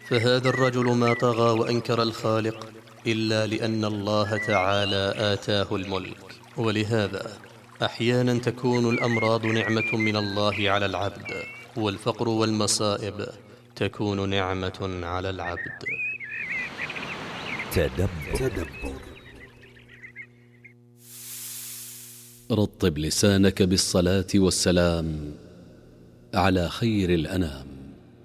فهذا الرجل ما طغى وأنكر الخالق إلا لأن الله تعالى آتاه الملك. ولهذا أحيانا تكون الأمراض نعمة من الله على العبد، والفقر والمصائب تكون نعمة على العبد. تدبر. رطب لسانك بالصلاة والسلام على خير الأنام.